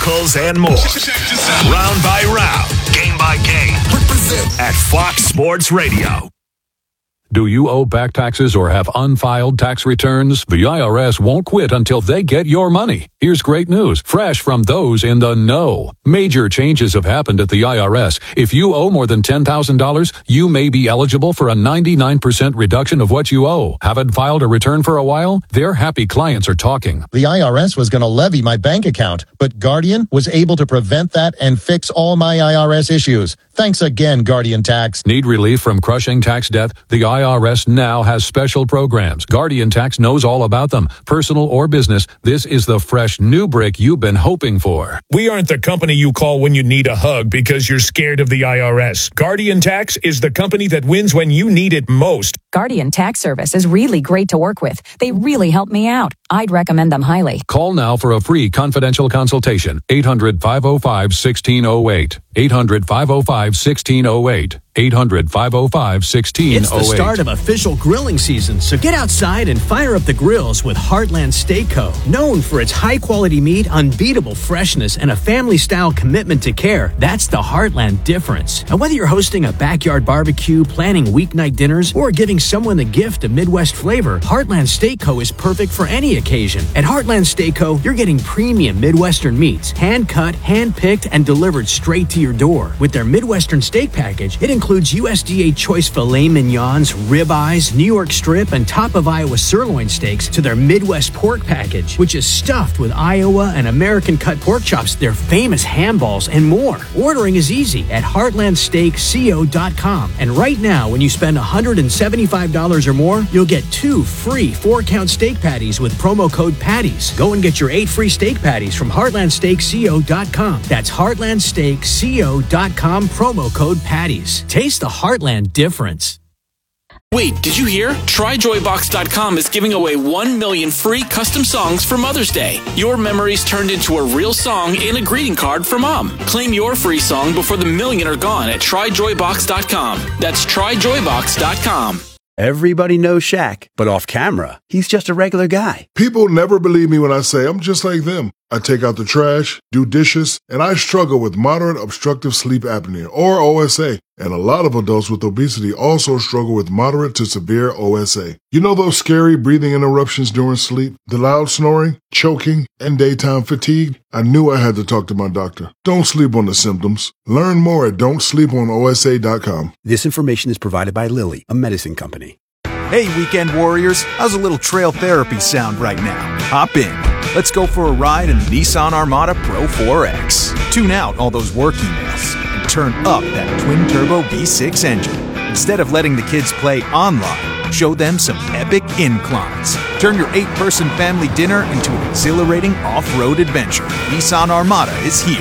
locals, and more. Round by round, game by game. Represent at Fox Sports Radio. Do you owe back taxes or have unfiled tax returns? The IRS won't quit until they get your money. Here's great news, fresh from those in the know. Major changes have happened at the IRS. If you owe more than $10,000, you may be eligible for a 99% reduction of what you owe. Haven't filed a return for a while? Their happy clients are talking. The IRS was going to levy my bank account, but Guardian was able to prevent that and fix all my IRS issues. Thanks again, Guardian Tax. Need relief from crushing tax debt? The IRS now has special programs. Guardian Tax knows all about them. Personal or business, this is the fresh new brick you've been hoping for. We aren't the company you call when you need a hug because you're scared of the IRS. Guardian Tax is the company that wins when you need it most. Guardian Tax Service is really great to work with. They really help me out. I'd recommend them highly. Call now for a free confidential consultation. 800-505-1608. 800-505-1608. 800-505-1608. It's the start of official grilling season, so get outside and fire up the grills with Heartland Steak Co. Known for its high-quality meat, unbeatable freshness, and a family-style commitment to care, that's the Heartland difference. And whether you're hosting a backyard barbecue, planning weeknight dinners, or giving someone the gift of Midwest flavor, Heartland Steak Co. is perfect for any occasion. At Heartland Steak Co., you're getting premium Midwestern meats, hand-cut, hand-picked, and delivered straight to your door. With their Midwestern steak package, it includes USDA choice filet mignons, ribeyes, New York strip, and top of Iowa sirloin steaks to their Midwest pork package, which is stuffed with Iowa and American cut pork chops, their famous ham balls, and more. Ordering is easy at heartlandsteakco.com. And right now, when you spend $175 or more, you'll get 2 free 4-count steak patties with promo code PATTIES. Go and get your 8 free steak patties from heartlandsteakco.com. That's heartlandsteakco.com, promo code PATTIES. Taste the Heartland difference. Wait, did you hear? TryJoyBox.com is giving away 1 million free custom songs for Mother's Day. Your memories turned into a real song and a greeting card for Mom. Claim your free song before the million are gone at TryJoyBox.com. That's TryJoyBox.com. Everybody knows Shaq, but off camera, he's just a regular guy. People never believe me when I say I'm just like them. I take out the trash, do dishes, and I struggle with moderate obstructive sleep apnea, or OSA. And a lot of adults with obesity also struggle with moderate to severe OSA. You know those scary breathing interruptions during sleep, the loud snoring, choking, and daytime fatigue? I knew I had to talk to my doctor. Don't sleep on the symptoms. Learn more at don'tsleeponosa.com. This information is provided by Lilly, a medicine company. Hey, weekend warriors, how's a little trail therapy sound right now? Hop in. Let's go for a ride in the Nissan Armada Pro 4X. Tune out all those work emails and turn up that twin-turbo V6 engine. Instead of letting the kids play online, show them some epic inclines. Turn your 8-person family dinner into an exhilarating off-road adventure. Nissan Armada is here.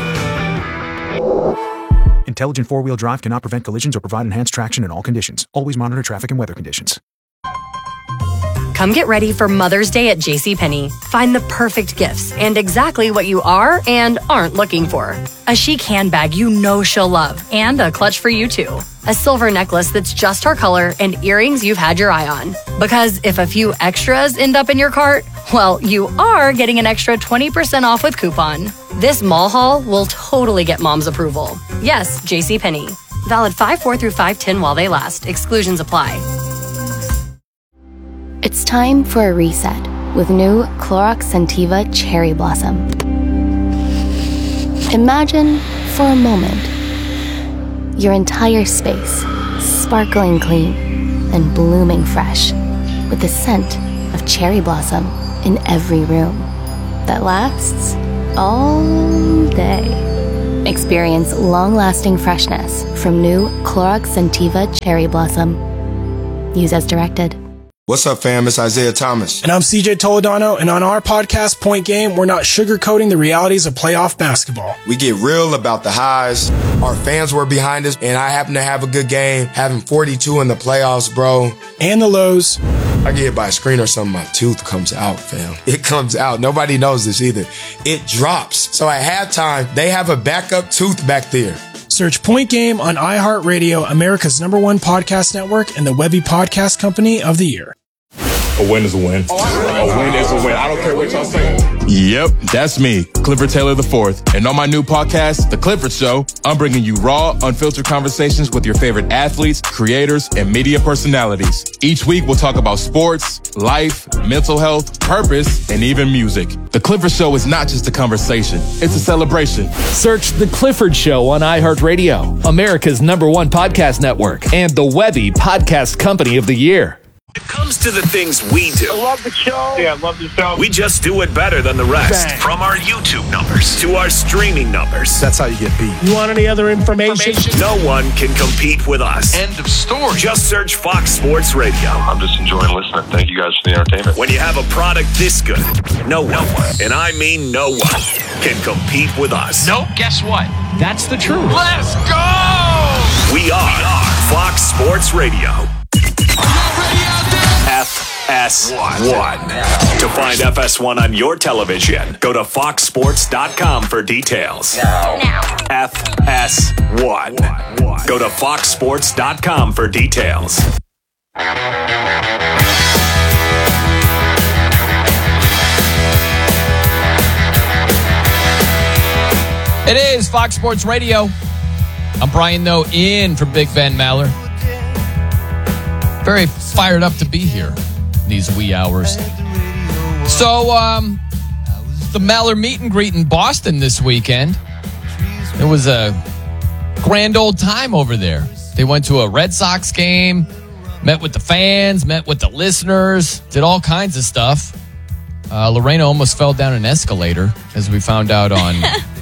Intelligent four-wheel drive cannot prevent collisions or provide enhanced traction in all conditions. Always monitor traffic and weather conditions. Come get ready for Mother's Day at JCPenney. Find the perfect gifts and exactly what you are and aren't looking for. A chic handbag you know she'll love, and a clutch for you too. A silver necklace that's just her color, and earrings you've had your eye on. Because if a few extras end up in your cart, well, you are getting an extra 20% off with coupon. This mall haul will totally get Mom's approval. Yes, JCPenney. Valid 5/4 through 5/10 while they last. Exclusions apply. It's time for a reset with new Clorox Scentiva Cherry Blossom. Imagine, for a moment, your entire space sparkling clean and blooming fresh with the scent of cherry blossom in every room that lasts all day. Experience long-lasting freshness from new Clorox Scentiva Cherry Blossom. Use as directed. What's up, fam? It's Isaiah Thomas. And I'm CJ Toledano, and on our podcast, Point Game, we're not sugarcoating the realities of playoff basketball. We get real about the highs. Our fans were behind us, and I happen to have a good game, having 42 in the playoffs, bro. And the lows. I get hit by a screen or something, my tooth comes out, fam. It comes out. Nobody knows this either. It drops. So at halftime, they have a backup tooth back there. Search Point Game on iHeartRadio, America's #1 podcast network, and the Webby Podcast Company of the Year. A win is a win. A win is a win. I don't care what y'all say. Yep, that's me, Clifford Taylor IV. And on my new podcast, The Clifford Show, I'm bringing you raw, unfiltered conversations with your favorite athletes, creators, and media personalities. Each week, we'll talk about sports, life, mental health, purpose, and even music. The Clifford Show is not just a conversation, it's a celebration. Search The Clifford Show on iHeartRadio, America's #1 podcast network, and the Webby Podcast Company of the Year. When it comes to the things we do, I love the show. Yeah, I love the show. We just do it better than the rest. Bang. From our YouTube numbers to our streaming numbers. That's how you get beat. You want any other information? No one can compete with us. End of story. Just search Fox Sports Radio. I'm just enjoying listening. Thank you guys for the entertainment. When you have a product this good, no one, and I mean no one, can compete with us. Nope, guess what? That's the truth. Let's go! We are Fox Sports Radio. FS1. To find FS1 on your television, go to foxsports.com for details. FS1. Go to foxsports.com for details. It is Fox Sports Radio. I'm Brian Noe in for Big Ben Maller. Very fired up to be here these wee hours. So, the Maller meet and greet in Boston this weekend. It was a grand old time over there. They went to a Red Sox game, met with the fans, met with the listeners, did all kinds of stuff. Lorena almost fell down an escalator, as we found out on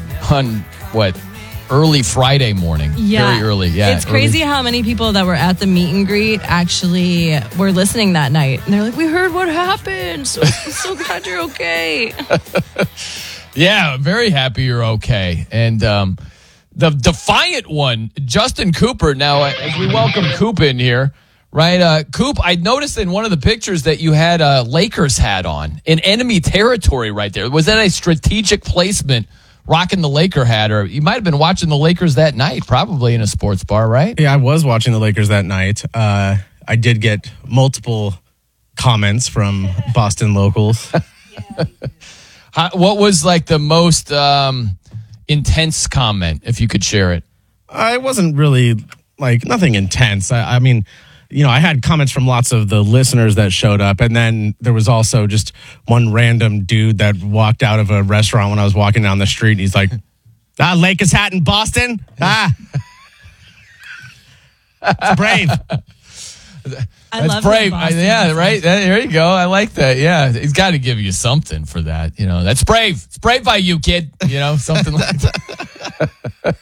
early Friday morning. Yeah. Very early. Yeah. It's crazy how many people that were at the meet and greet actually were listening that night. And they're like, we heard what happened. So I'm so glad you're okay. Yeah, very happy you're okay. And the defiant one, Justin Cooper. Now, as we welcome Coop in here, right? Coop, I noticed in one of the pictures that you had a Lakers hat on in enemy territory right there. Was that a strategic placement? Rocking the Laker hat, or you might have been watching the Lakers that night, probably in a sports bar, right? Yeah, I was watching the Lakers that night. I did get multiple comments from Boston locals. What was like the most intense comment, if you could share it? It wasn't really like nothing intense. I mean, you know, I had comments from lots of the listeners that showed up, and then there was also just one random dude that walked out of a restaurant when I was walking down the street. He's like, Lakers hat in Boston? It's brave. That's brave. Yeah, right? There you go. I like that. Yeah, he's got to give you something for that. You know, that's brave. It's brave by you, kid. You know, something like that.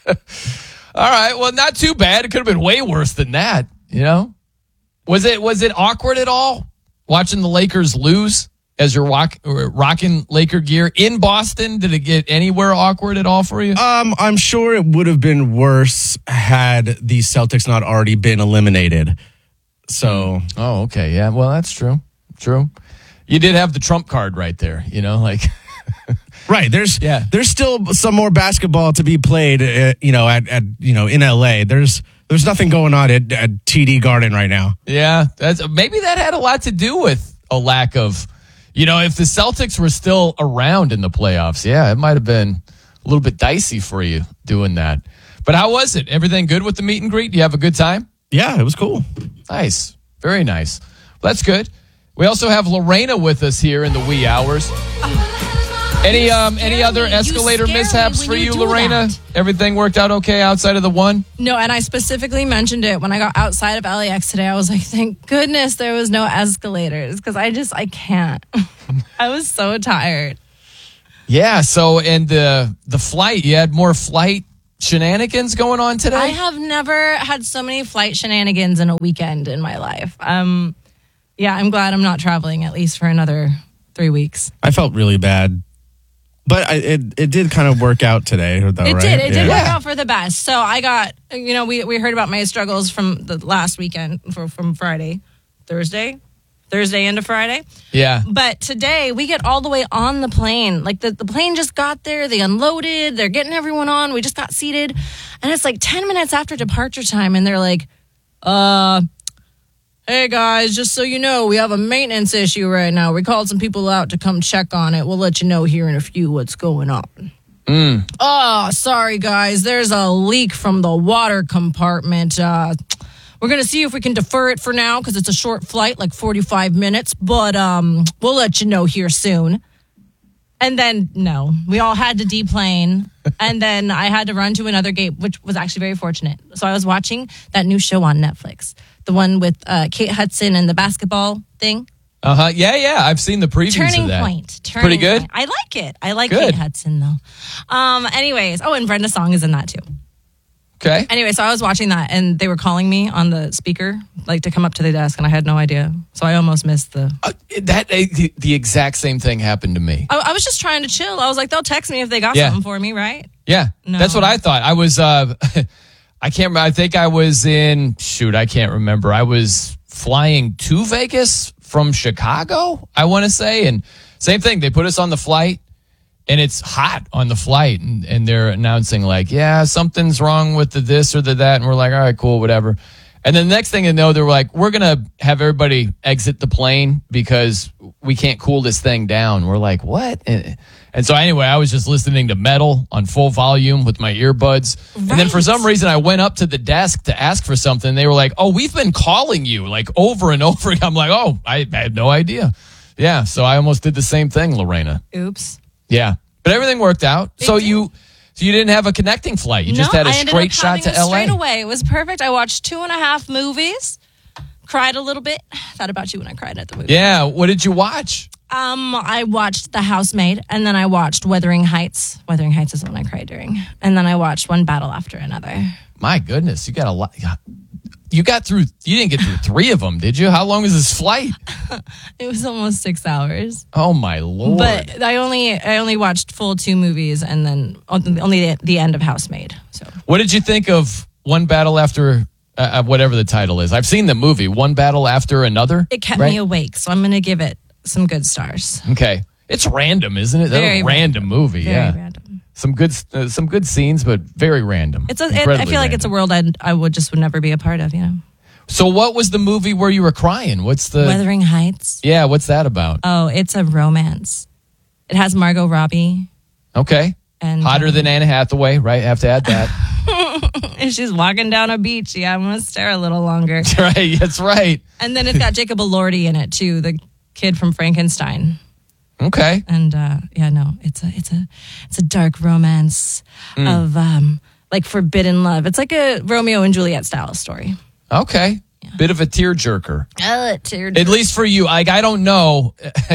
All right. Well, not too bad. It could have been way worse than that, you know? Was it awkward at all watching the Lakers lose as you're rocking Laker gear in Boston? Did it get anywhere awkward at all for you? I'm sure it would have been worse had the Celtics not already been eliminated. So, oh, okay, yeah. Well, that's true. True. You did have the trump card right there. You know, like. Right. There's still some more basketball to be played. In LA. There's nothing going on at TD Garden right now. Yeah, maybe that had a lot to do with a lack of, if the Celtics were still around in the playoffs, yeah, it might have been a little bit dicey for you doing that. But how was it? Everything good with the meet and greet? You have a good time? Yeah, it was cool. Nice. Very nice. Well, that's good. We also have Lorena with us here in the wee hours. Any other escalator mishaps for you, Lorena? That. Everything worked out okay outside of the one? No, and I specifically mentioned it when I got outside of LAX today. I was like, thank goodness there was no escalators, because I can't. I was so tired. Yeah, so, and the flight, you had more flight shenanigans going on today? I have never had so many flight shenanigans in a weekend in my life. Yeah, I'm glad I'm not traveling at least for another 3 weeks. I felt really bad. But it did kind of work out today, though, right? It did work out for the best. So I got, we heard about my struggles from the last weekend, from Thursday into Friday. Yeah. But today, we get all the way on the plane. Like, the plane just got there. They unloaded. They're getting everyone on. We just got seated. And it's like 10 minutes after departure time. And they're like, Hey guys, just so you know, we have a maintenance issue right now. We called some people out to come check on it. We'll let you know here in a few what's going on. Oh, sorry guys. There's a leak from the water compartment. We're going to see if we can defer it for now because it's a short flight, like 45 minutes. But we'll let you know here soon. And then, no, we all had to deplane. And then I had to run to another gate, which was actually very fortunate. So I was watching that new show on Netflix, the one with Kate Hudson and the basketball thing. Yeah. I've seen the previews of that. Turning Pretty good? Point. I like it. I like Kate Hudson, though. Anyways. Oh, and Brenda Song is in that, too. Okay. Anyway, so I was watching that, and they were calling me on the speaker, like to come up to the desk, and I had no idea. So I almost missed the... The exact same thing happened to me. I was just trying to chill. I was like, they'll text me if they got something for me, right? Yeah, No. That's what I thought. I was... I can't remember. I think I was in... Shoot, I can't remember. I was flying to Vegas from Chicago, I want to say. And same thing. They put us on the flight. And it's hot on the flight, and they're announcing like, yeah, something's wrong with the this or the that. And we're like, all right, cool, whatever. And then the next thing you know, they're like, we're going to have everybody exit the plane because we can't cool this thing down. We're like, what? And so anyway, I was just listening to metal on full volume with my earbuds. Right. And then for some reason, I went up to the desk to ask for something. They were like, oh, we've been calling you like over and over again. I'm like, oh, I had no idea. Yeah, so I almost did the same thing, Lorena. Oops. Yeah, but everything worked out. So you didn't have a connecting flight. You just had a straight shot to LA. Straight away. It was perfect. I watched 2.5 movies. Cried a little bit. Thought about you when I cried at the movie. Yeah. What did you watch? I watched The Housemaid, and then I watched Wuthering Heights. Wuthering Heights is the one I cried during. And then I watched One Battle After Another. My goodness, you got a lot. You got through. You didn't get through 3 of them, did you? How long was this flight? It was almost 6 hours. Oh my Lord! But I only watched full 2 movies, and then only the end of Housemaid. So, what did you think of One Battle After whatever the title is? I've seen the movie One Battle After Another. It kept me awake, so I'm going to give it some good stars. Okay, it's random, isn't it? Very a random movie. Very random. Some good scenes, but very random. I feel like it's a world I would never be a part of, you know. So what was the movie where you were crying? What's the... Wuthering Heights. Yeah, what's that about? Oh, it's a romance. It has Margot Robbie. Okay. And hotter than Anne Hathaway, right? Have to add that. And she's walking down a beach. Yeah, I'm going to stare a little longer. Right, that's right. And then it's got Jacob Elordi in it, too, the kid from Frankenstein. Okay. And it's a dark romance of like forbidden love. It's like a Romeo and Juliet style story. Okay. Yeah. Bit of a tearjerker. Tearjerker. At least for you. I don't know.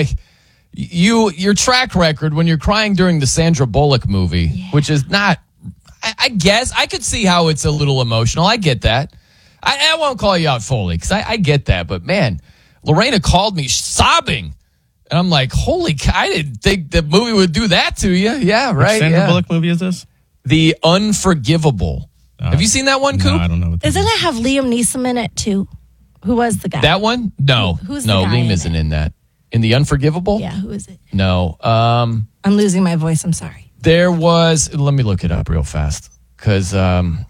Your track record when you're crying during the Sandra Bullock movie, which is not, I guess, I could see how it's a little emotional. I get that. I won't call you out fully because I get that. But man, Lorena called me sobbing. And I'm like, holy cow, I didn't think the movie would do that to you. Yeah, right. Which Sandra Bullock movie is this? The Unforgivable. Have you seen that one, Coop? No, I don't know. Doesn't it have Liam Neeson in it, too? Who was the guy? That one? No. Who's the guy Liam isn't in that. In The Unforgivable? Yeah, who is it? No. I'm losing my voice. I'm sorry. There was, let me look it up real fast. Because the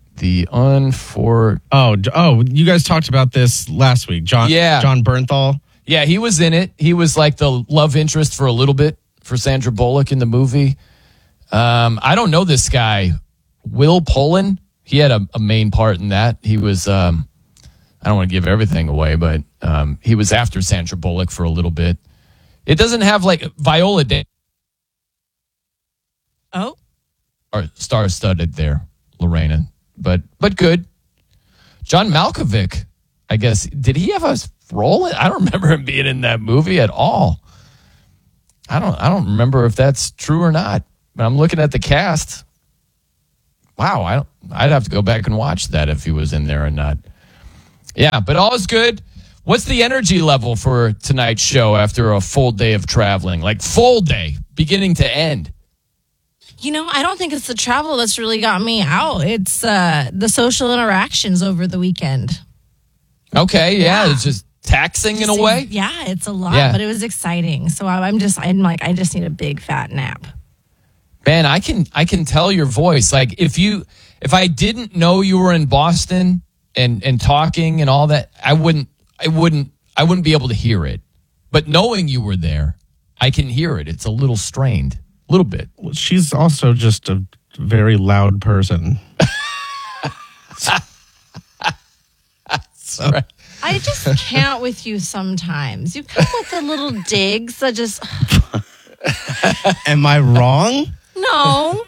Oh, you guys talked about this last week. John Bernthal. Yeah, he was in it. He was like the love interest for a little bit for Sandra Bullock in the movie. I don't know this guy, Will Pullen. He had a main part in that. He was, I don't want to give everything away, but he was after Sandra Bullock for a little bit. It doesn't have like Viola Davis. Oh. Or star-studded there, Lorena. But good. John Malkovich, I guess. Did he have a role? I don't remember him being in that movie at all. I don't remember if that's true or not. But I'm looking at the cast. Wow, I'd have to go back and watch that if he was in there or not. Yeah, but all is good. What's the energy level for tonight's show after a full day of traveling? Like full day, beginning to end. You know, I don't think it's the travel that's really got me out. It's the social interactions over the weekend. Okay, yeah. It's just taxing in a way. Yeah, it's a lot, but it was exciting. So I'm like, I just need a big fat nap. Man, I can tell your voice. Like if I didn't know you were in Boston and talking and all that, I wouldn't be able to hear it. But knowing you were there, I can hear it. It's a little strained, a little bit. Well, she's also just a very loud person. Sorry. I just can't with you sometimes. You come with the little digs that just... Am I wrong? No.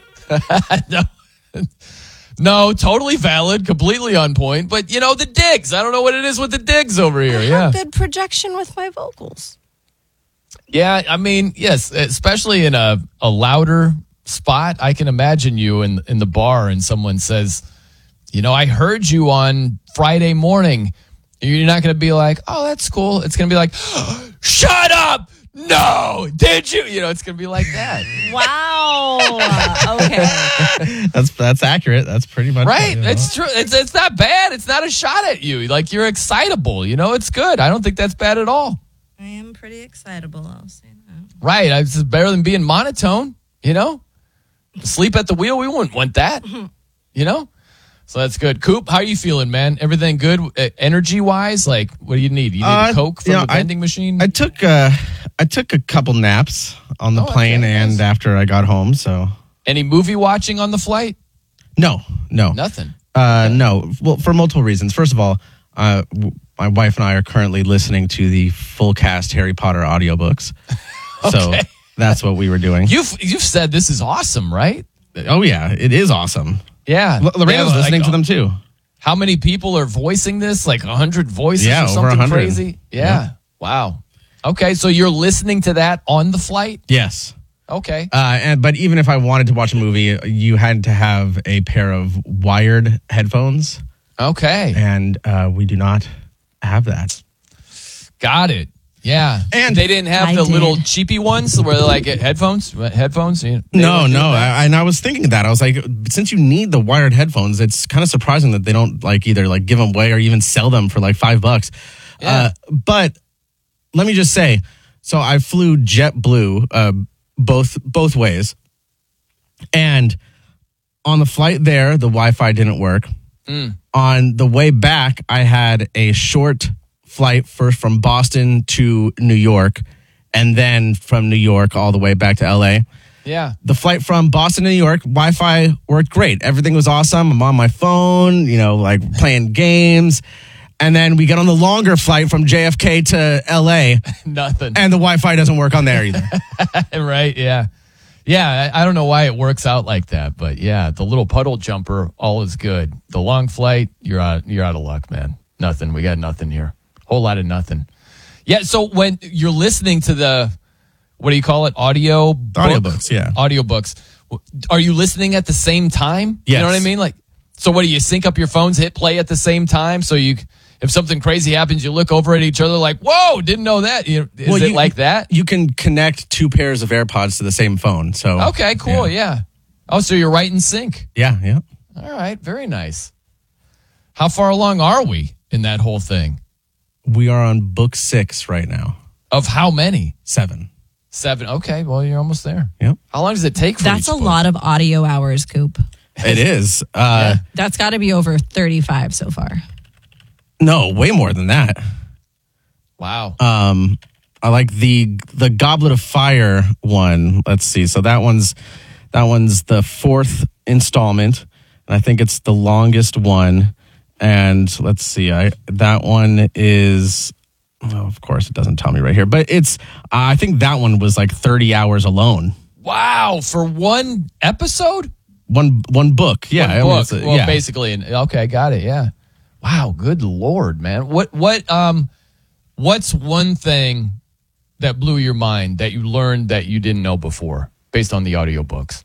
No, totally valid, completely on point. But, the digs. I don't know what it is with the digs over here. I have good projection with my vocals. Yeah, I mean, yes, especially in a louder spot. I can imagine you in the bar and someone says, I heard you on Friday morning. You're not going to be like, oh, that's cool. It's going to be like, shut up. No, did you? It's going to be like that. Wow. Okay. That's accurate. That's pretty much right. It's true. It's not bad. It's not a shot at you. Like, you're excitable. It's good. I don't think that's bad at all. I am pretty excitable. I'll say that. Right. It's better than being monotone. Sleep at the wheel. We wouldn't want that. So that's good. Coop, how are you feeling, man? Everything good energy wise? Like, what do you need? You need a Coke from the vending machine? I took a couple naps on the plane and after I got home. So, any movie watching on the flight? No. Nothing. No. Well, for multiple reasons. First of all, my wife and I are currently listening to the full cast Harry Potter audiobooks. Okay. So that's what we were doing. You've said this is awesome, right? Oh yeah, it is awesome. Yeah. Lorena's listening to them too. How many people are voicing this? Like 100 voices or something over 100. crazy? Yeah. Wow. Okay, so you're listening to that on the flight? Yes. Okay. But even if I wanted to watch a movie, you had to have a pair of wired headphones. Okay. And we do not have that. Got it. Yeah. And they didn't have the little cheapy ones where they're like headphones? No. I was thinking that. I was like, since you need the wired headphones, it's kind of surprising that they don't either give them away or even sell them for like $5. Yeah. But let me just say, so I flew JetBlue both ways. And on the flight there, the Wi-Fi didn't work. On the way back, I had a short flight first from Boston to New York and then from New York all the way back to LA. Yeah. The flight from Boston to New York, Wi-Fi worked great. Everything was awesome. I'm on my phone, playing games. And then we get on the longer flight from JFK to LA. Nothing. And the Wi-Fi doesn't work on there either. Right, yeah. Yeah, I don't know why it works out like that, but yeah, the little puddle jumper, all is good. The long flight, you're out of luck, man. Nothing. We got nothing here. Whole lot of nothing. Yeah, so when you're listening to the, what do you call it? Audiobooks, yeah. Audiobooks. Are you listening at the same time? Yes. You know what I mean? Like, so what do you sync up your phones, hit play at the same time? So if something crazy happens, you look over at each other like, whoa, didn't know that. Is it like that? You can connect 2 pairs of AirPods to the same phone. So okay, cool, yeah. Oh, so you're right in sync. Yeah. All right, very nice. How far along are we in that whole thing? We are on book 6 right now. Of how many? 7. 7. Okay, well, you're almost there. Yep. How long does it take for That's each a book? lot of audio hours, Coop. It is. That's got to be over 35 so far. No, way more than that. Wow. I like the Goblet of Fire one. Let's see. So that one's the 4th installment, and I think it's the longest one. And let's see, that one is, of course, it doesn't tell me right here, but it's, I think that one was like 30 hours alone. Wow, for one episode? One book, yeah. One book. Well, basically, okay, got it, yeah. Wow, good Lord, man. What's one thing that blew your mind that you learned that you didn't know before based on the audiobooks?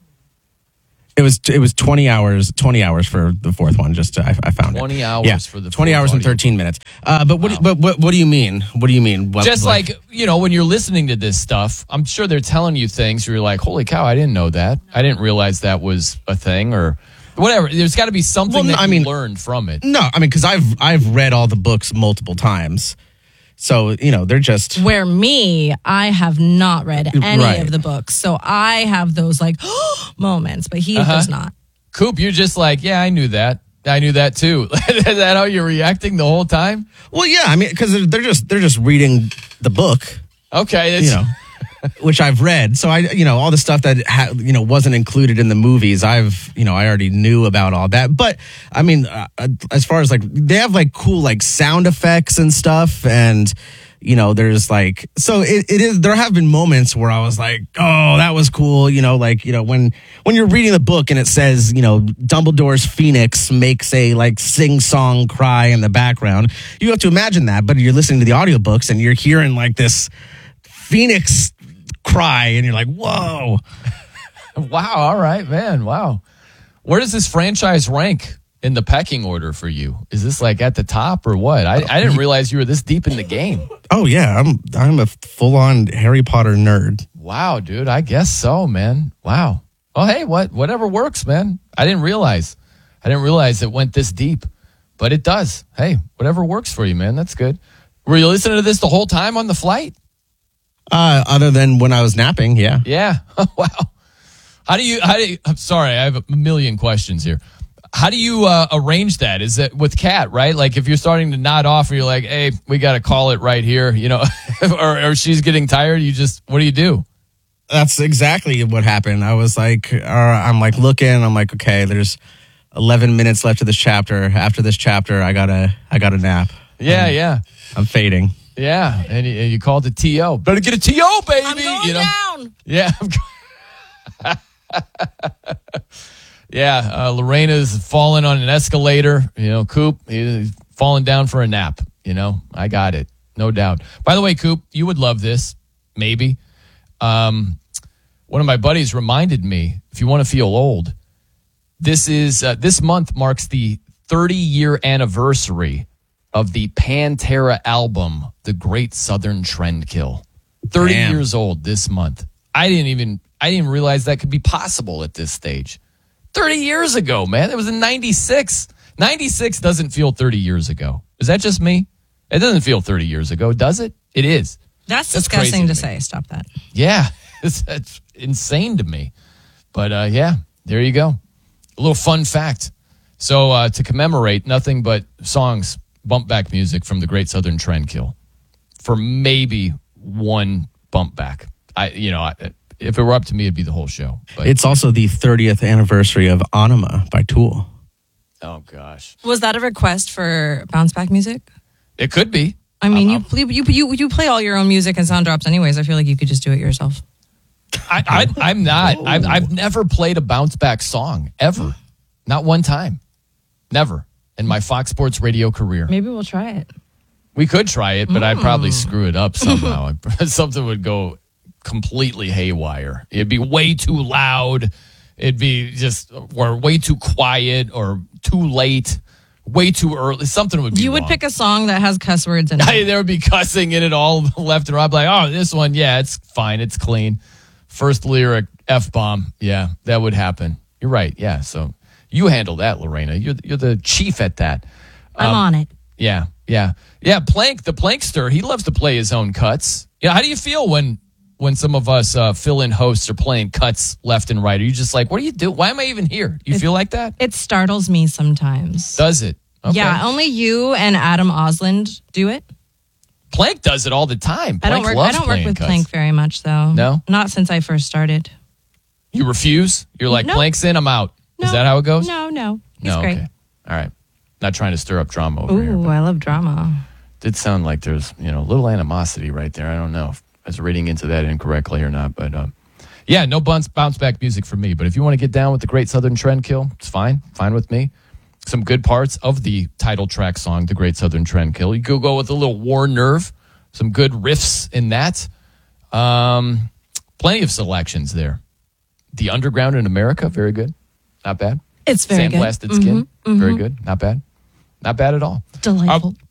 It was 20 hours for the 4th one. I found 20 hours for the 20 hours and 13 minutes. But what do you mean? What do you mean? Just like when you're listening to this stuff, I'm sure they're telling you things where you're like, holy cow, I didn't know that. I didn't realize that was a thing or whatever. There's got to be something you learned from it. No, because I've read all the books multiple times. So, they're just... Where I have not read any of the books. So I have those moments, but he does not. Coop, you're just like, yeah, I knew that. I knew that too. Is that how you're reacting the whole time? Well, yeah. I mean, because they're just reading the book. Okay. You know, which I've read. So all the stuff that wasn't included in the movies, I already knew about all that. But I mean, as far as like, they have like cool like sound effects and stuff, and there's like, so it is. There have been moments where I was like, oh, that was cool. When you're reading the book and it says, Dumbledore's Phoenix makes a like sing song cry in the background, you have to imagine that. But you're listening to the audiobooks and you're hearing like this Phoenix cry, and you're like, whoa. Wow. All right, man. Wow. Where does this franchise rank in the pecking order for you? Is this like at the top or what? I didn't realize you were this deep in the game. Oh yeah, I'm a full-on Harry Potter nerd. Wow, dude. I guess so, man. Wow. Oh, hey, whatever works, man. I didn't realize it went this deep, but it does. Hey, whatever works for you, man. That's good. Were you listening to this the whole time on the flight? Other than when I was napping, yeah. Yeah. Wow. How do you, I'm sorry, I have a million questions here. How do you arrange that? Is that with Kat, right? Like if you're starting to nod off and you're like, hey, we got to call it right here, or she's getting tired, what do you do? That's exactly what happened. I was like, I'm like looking, I'm like, okay, there's 11 minutes left of this chapter. After this chapter, I got a nap. Yeah, yeah. I'm fading. Yeah, and you called it TO. Better get a TO, baby. I'm going down. Yeah. Yeah, Lorena's falling on an escalator. Coop, he's falling down for a nap. I got it. No doubt. By the way, Coop, you would love this. Maybe. One of my buddies reminded me, if you want to feel old, this month marks the 30-year anniversary of the Pantera album, The Great Southern Trendkill. 30 years old this month. I didn't realize that could be possible at this stage. 30 years ago, man. It was in 96. 96 doesn't feel 30 years ago. Is that just me? It doesn't feel 30 years ago, does it? It is. That's disgusting to say. Stop that. Yeah. That's insane to me. But yeah, there you go. A little fun fact. So to commemorate, nothing but songs, bump back music from the Great Southern Trendkill for maybe one bump back. If it were up to me, it'd be the whole show. But it's also the 30th anniversary of Anima by Tool. Oh gosh, was that a request for bounce back music? It could be. I mean, you play all your own music and sound drops anyways. I feel like you could just do it yourself. I'm not. I've never played a bounce back song ever, not one time, never in my Fox Sports Radio career. Maybe we'll try it. We could try it, but I'd probably screw it up somehow. Something would go completely haywire. It'd be way too loud. It'd be or way too quiet or too late, way too early. Something would be You would wrong. pick a song that has cuss words in it. There would be cussing in it all left and right. Like, oh, this one, yeah, it's fine. It's clean. First lyric, F-bomb. Yeah, that would happen. You're right. Yeah, so you handle that, Lorena. You're the chief at that. I'm on it. Yeah. Plank, the Plankster, he loves to play his own cuts. How do you feel when some of us fill-in hosts are playing cuts left and right? Are you just like, what do you do? Why am I even here? You feel like that? It startles me sometimes. Does it? Okay. Yeah, only you and Adam Osland do it. Plank does it all the time. I don't work with cuts. Plank very much, though. No? Not since I first started. You refuse? You're like, No. Plank's in, I'm out. No. Is that how it goes? No. He's great. Okay. All right. Not trying to stir up drama over here. Ooh, I love drama. Did sound like there's, a little animosity right there. I don't know if I was reading into that incorrectly or not, but yeah, no bounce back music for me. But if you want to get down with the Great Southern Trendkill, it's fine with me. Some good parts of the title track song, The Great Southern Trendkill. You could go with a little War Nerve, some good riffs in that. Plenty of selections there. The Underground in America, very good. Not bad. It's very good. Sandblasted Skin, very good. Not bad. Not bad at all. Delightful.